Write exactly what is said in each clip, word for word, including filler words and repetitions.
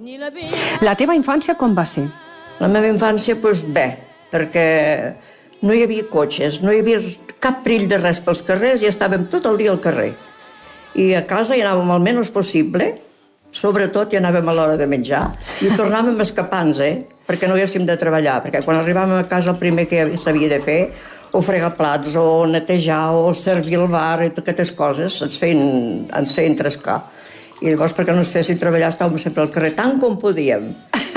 La teva infància com va ser? La meva infància, doncs bé, perquè no hi havia cotxes, no hi havia cap perill de res pels carrers i estàvem tot el dia al carrer. I a casa hi anàvem el menys possible, sobretot hi anàvem a l'hora de menjar, i tornàvem escapant-nos, eh? Perquè no haguéssim de treballar, perquè quan arribàvem a casa el primer que s'havia de fer, o fregar plats, o netejar, o servir el bar, i totes aquestes coses, ens feien, ens feien trescar. I llavors, perquè no ens fessin treballar, estàvem sempre al carrer, tant com podíem.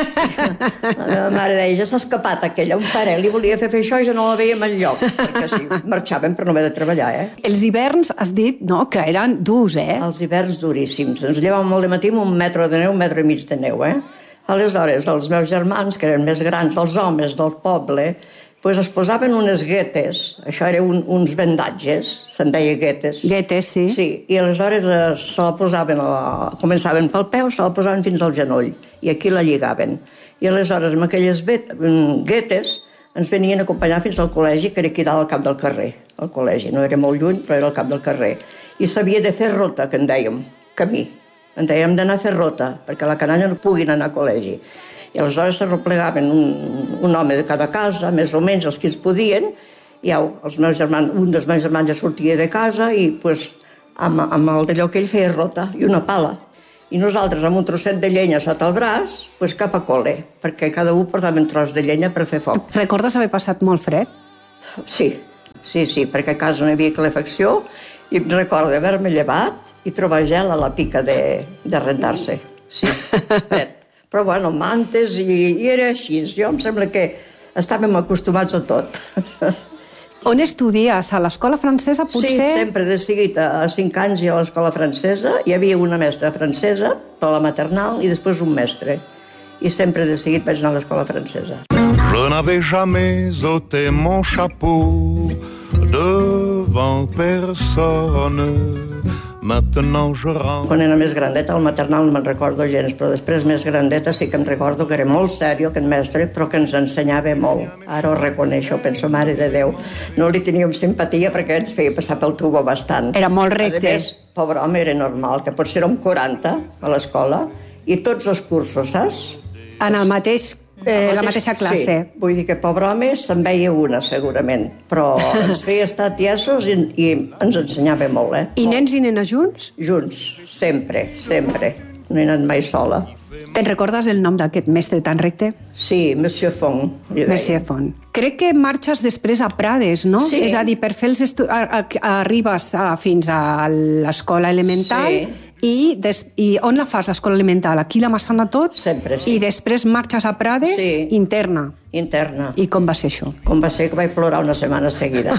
La meva mare deia, ja s'ha escapat aquella, un pare li volia fer fer això i ja no la veiem enlloc, perquè sí, marxàvem per no haver de treballar, eh? Els hiverns, has dit, no?, que eren durs, eh? Els hiverns duríssims. Ens llevàvem molt de matí amb un metre de neu, un metre i mig de neu, eh? Aleshores, els meus germans, que eren més grans, els homes del poble, pues es posaven unes guetes, això eren un, uns vendatges, se'n deia guetes. Guetes, sí. Sí, i aleshores eh, se la posaven, a, començaven pel peu, se la posaven fins al genoll, i aquí la lligaven. I aleshores, amb aquelles bet, guetes, ens venien a acompanyar fins al col·legi, que era aquí dalt al cap del carrer. El col·legi no era molt lluny, però era al cap del carrer. I s'havia de fer rota, que en dèiem, camí. En dèiem d'anar a fer rota, perquè la canalla no puguin anar a col·legi. I aleshores s'arreplegaven un, un home de cada casa, més o menys els que ens podien, i au, els meus germans, un dels meus germans ja sortia de casa i pues, amb, amb el d'allò que ell feia rota i una pala. I nosaltres, amb un trosset de llenya sota el braç, pues, cap a col·le, perquè cada un portava un tros de llenya per fer foc. Recordes haver passat molt fred? Sí, sí, sí, perquè a casa no hi havia calefacció i em recordo haver-me llevat i trobar gel a la pica de, de rentar-se. Sí, fred. Però, bueno, mantes, i, i era així. Jo em sembla que estàvem acostumats a tot. On estudies? A l'escola francesa, potser? Sí, sempre de seguit. A cinc anys i a l'escola francesa. Hi havia una mestra francesa, per la maternal, i després un mestre. I sempre de seguit vaig anar a l'escola francesa. Je n'avais jamais ôté mon chapeau devant personne. Maintenant je rentre. Quan era més grandeta, al maternal no me'n recordo gens, però després més grandeta sí que em recordo que era molt sèrio aquest mestre, però que ens ensenyava molt. Ara ho reconeixo, penso, mare de Déu. No li teníem simpatia perquè ens feia passar pel tubo bastant. Era molt recte. A més, pobre home, era normal, que potser érem quaranta a l'escola, i tots els cursos, saps? En el mateix... Eh, la mateixa classe. Sí, vull dir que pobre home se'n veia una, segurament, però ens feia estar tiesos i, i ens ensenyava molt, eh? I nens i nenes junts? Junts, sempre, sempre. No he anat mai sola. Te'n recordes el nom d'aquest mestre tan recte? Sí, Monsieur Font. Monsieur Font. Crec que marxes després a Prades, no? Sí. És a dir, per fer els estu... arribes a, fins a l'escola elemental... Sí. I, des, I on la fas, l'escola elemental? Aquí la Massana tot? Sempre, sí. I després marxes a Prades? Sí. Interna? Interna. I com va ser això? Com va ser que vaig plorar una setmana seguida.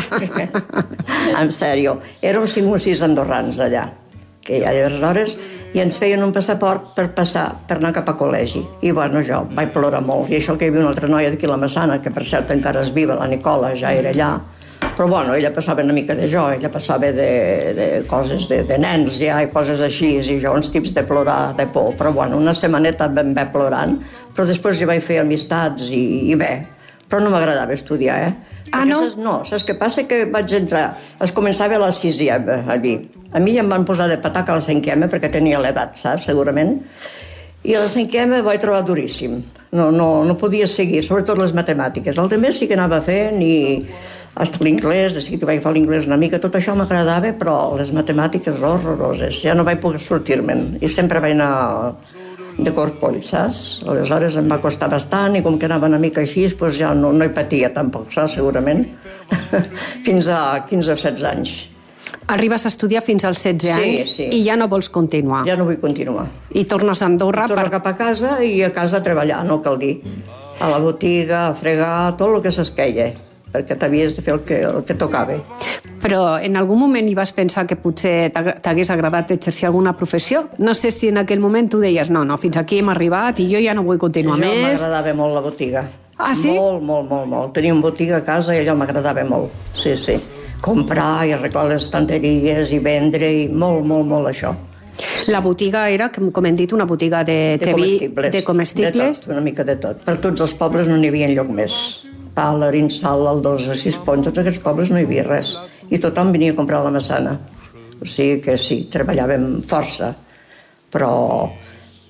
En sèrio. Érem cinc o sis andorrans allà. Que ja aleshores... I ens feien un passaport per passar, per anar cap a col·legi. I bueno, jo vaig plorar molt. I això que hi havia una altra noia d'aquí a la Massana, que per cert encara és viva, la Nicola, ja era allà. Però bueno, ella passava una mica de jo, ella passava de, de coses de, de nens ja i coses així, i jo uns tips de plorar, de por. Però bueno, una setmaneta ben bé plorant, però després ja vaig fer amistats i, i bé. Però no m'agradava estudiar, eh? Ah, Perquè, no? Saps, no, saps què passa? Que vaig entrar, es començava a la sisena allí. A mi ja em van posar de pataca a la cinquena perquè tenia l'edat, saps, segurament. I a la cinquena vaig trobar duríssim. No, no, no podia seguir, sobretot les matemàtiques. El també sí que anava fent i hasta l'inglès, de seguida vaig fer l'inglès una mica, tot això m'agradava, però les matemàtiques horroroses, ja no vaig poder sortir-me'n. I sempre vaig anar de corcoll, saps? Aleshores em va costar bastant i com que anava una mica així, doncs ja no, no hi patia tampoc, saps, segurament. Fins a quinze o setze anys. Arribes a estudiar fins als setze anys sí. I ja no vols continuar. Ja no vull continuar. I tornes a Andorra... Torno per... cap a casa i a casa a treballar, no cal dir. A la botiga, a fregar, tot el que s'esqueia, perquè t'havies de fer el que, el que tocava. Però en algun moment hi vas pensar que potser t'hagués agradat exercir alguna professió? No sé si en aquell moment tu deies no, no, fins aquí hem arribat i jo ja no vull continuar jo més. Jo m'agradava molt la botiga. Ah, sí? Molt, molt, molt, molt. Tenia una botiga a casa i allò m'agradava molt. Sí, sí. Comprar i arreglar les estanteries i vendre i molt, molt, molt això. La botiga era, com hem dit, una botiga de, de comestibles. De comestibles. De tot, una mica de tot. Per tots els pobles no n'hi havia enlloc més. Pala, Arinsal, Aldosa, Sispons, tots aquests pobles no hi havia res. I tothom venia a comprar a la Massana. O sigui que sí, treballàvem força. Però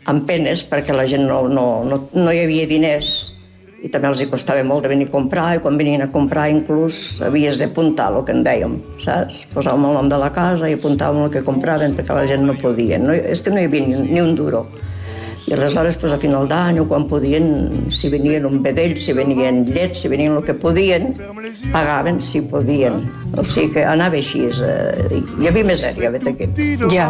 amb penes, perquè la gent no, no, no, no hi havia diners i també els hi costava molt de venir a comprar, i quan venien a comprar inclús havies d'apuntar el que en dèiem, saps? Posàvem el nom de la casa i apuntàvem el que compraven perquè la gent no podia. No, és que no hi havia ni, ni un duro. I aleshores, pues, a final d'any, quan podien, si venien un vedell, si venien llets, si venien el que podien, pagaven si podien. O sigui que anava així. Eh, hi havia misèria, vet aquí. Ja.